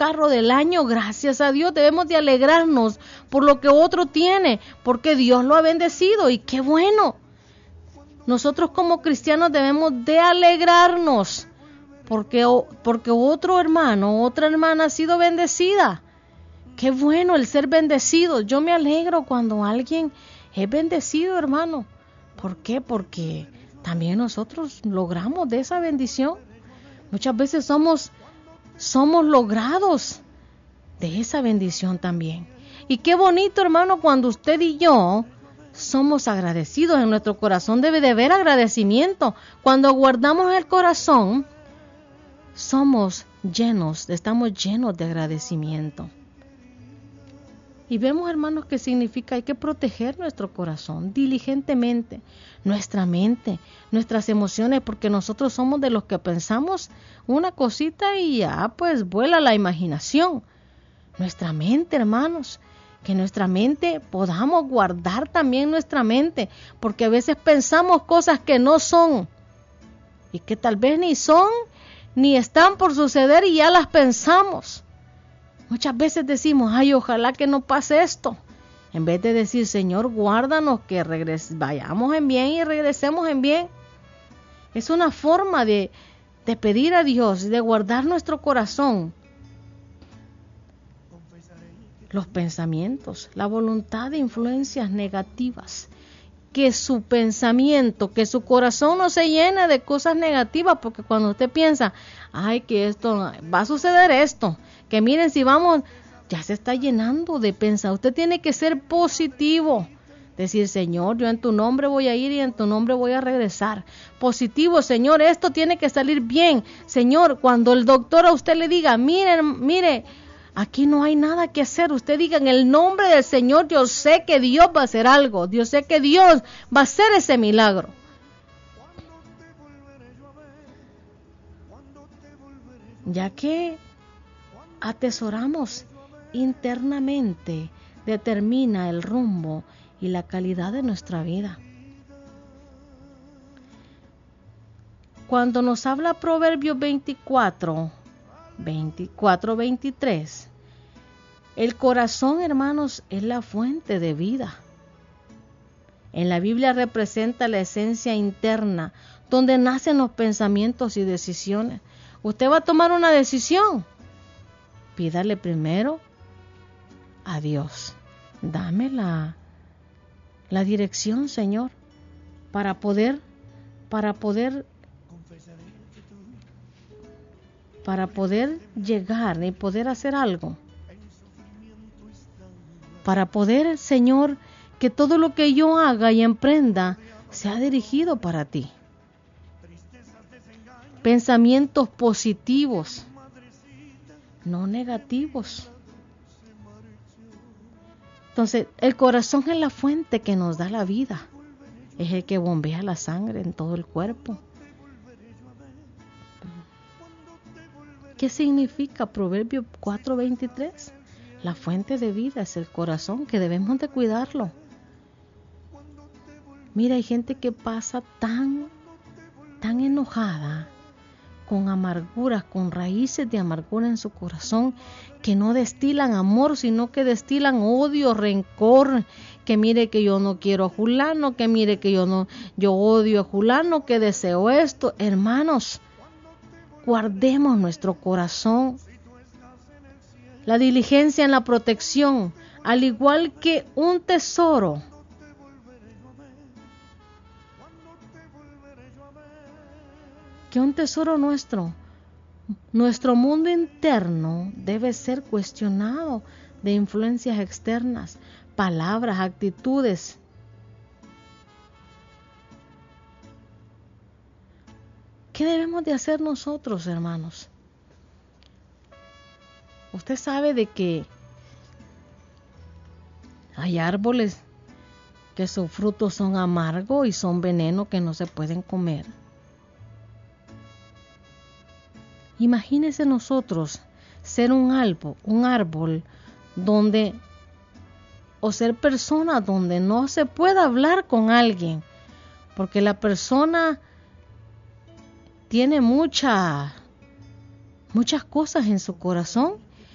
carro del año, gracias a Dios, debemos de alegrarnos por lo que otro tiene, porque Dios lo ha bendecido y qué bueno. Nosotros como cristianos debemos de alegrarnos porque otro hermano, otra hermana ha sido bendecida. Qué bueno el ser bendecido. Yo me alegro cuando alguien es bendecido, hermano. ¿Por qué? Porque también nosotros logramos de esa bendición. Muchas veces somos logrados de esa bendición también. Y qué bonito, hermano, cuando usted y yo somos agradecidos. En nuestro corazón debe de haber agradecimiento. Cuando guardamos el corazón, estamos llenos de agradecimiento. Y vemos, hermanos, que significa hay que proteger nuestro corazón diligentemente, nuestra mente, nuestras emociones, porque nosotros somos de los que pensamos una cosita y ya pues vuela la imaginación. Nuestra mente, hermanos, que nuestra mente podamos guardar también nuestra mente, porque a veces pensamos cosas que no son y que tal vez ni son ni están por suceder y ya las pensamos. Muchas veces decimos, ay, ojalá que no pase esto. En vez de decir, Señor, guárdanos, que vayamos en bien y regresemos en bien. Es una forma de pedir a Dios, de guardar nuestro corazón. Los pensamientos, la voluntad de influencias negativas. Que su pensamiento, que su corazón no se llene de cosas negativas, porque cuando usted piensa, ay, que esto, va a suceder esto, que miren, si vamos, ya se está llenando de pensar. Usted tiene que ser positivo, decir, Señor, yo en tu nombre voy a ir y en tu nombre voy a regresar. Positivo, Señor, esto tiene que salir bien. Señor, cuando el doctor a usted le diga, mire, aquí no hay nada que hacer, usted diga, en el nombre del Señor, yo sé que Dios va a hacer algo, yo sé que Dios va a hacer ese milagro. Ya que atesoramos internamente, determina el rumbo y la calidad de nuestra vida. Cuando nos habla Proverbios 24:23, el corazón, hermanos, es la fuente de vida. En la Biblia representa la esencia interna, donde nacen los pensamientos y decisiones. Usted va a tomar una decisión, pídale primero a Dios. Dame la dirección, Señor, para poder llegar y poder hacer algo. Para poder, Señor, que todo lo que yo haga y emprenda sea dirigido para ti. Pensamientos positivos, no negativos. Entonces, el corazón es la fuente que nos da la vida. Es el que bombea la sangre en todo el cuerpo. ¿Qué significa Proverbios 4:23? La fuente de vida es el corazón, que debemos de cuidarlo. Mira, hay gente que pasa tan enojada, con amarguras, con raíces de amargura en su corazón, que no destilan amor, sino que destilan odio, rencor, que mire que yo no quiero a fulano, que mire que yo odio a fulano, que deseo esto. Hermanos, guardemos nuestro corazón. La diligencia en la protección, al igual que un tesoro. Que un tesoro nuestro mundo interno debe ser cuestionado de influencias externas, palabras, actitudes. ¿Qué debemos de hacer nosotros, hermanos? Usted sabe de que hay árboles que sus frutos son amargos y son veneno que no se pueden comer. Imagínese nosotros ser un árbol donde, o ser personas donde no se pueda hablar con alguien, porque la persona tiene muchas cosas en su corazón